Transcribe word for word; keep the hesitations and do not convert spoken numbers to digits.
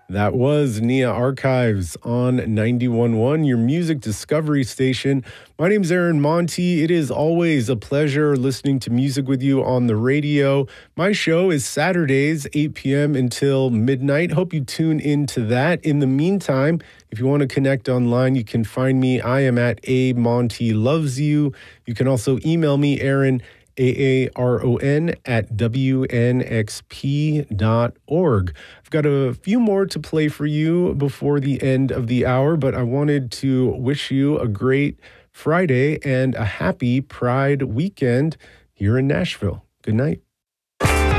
That was Nia Archives on ninety-one point one, your music discovery station. My name's Aaron Monty. It is always a pleasure listening to music with you on the radio. My show is Saturdays, eight p.m. until midnight. Hope you tune into that. In the meantime, if you want to connect online, you can find me. I am at A Monty Loves You. You can also email me, Aaron, A A R O N, at W N X P dot org. I've got a few more to play for you before the end of the hour, but I wanted to wish you a great Friday and a happy Pride weekend here in Nashville. Good night.